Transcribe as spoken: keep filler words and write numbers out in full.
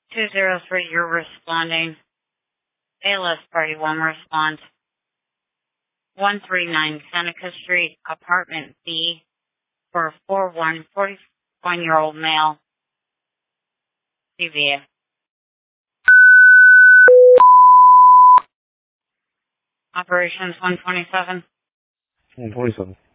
two zero three, you're responding. A L S Party one response. one three nine Seneca Street, apartment B, for four one, forty-one-year-old male. C V A. Operations one twenty-seven. one twenty-seven.